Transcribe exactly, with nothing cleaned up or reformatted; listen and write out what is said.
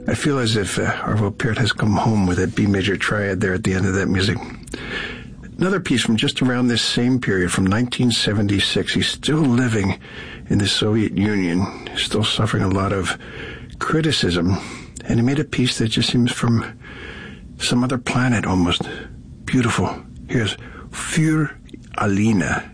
I feel as if uh, Arvo Pärt has come home with that B major triad there at the end of that music. Another piece from just around this same period, from nineteen seventy-six. He's still living in the Soviet Union, still suffering a lot of criticism, and he made a piece that just seems from some other planet almost. Beautiful. Here's Für Alina.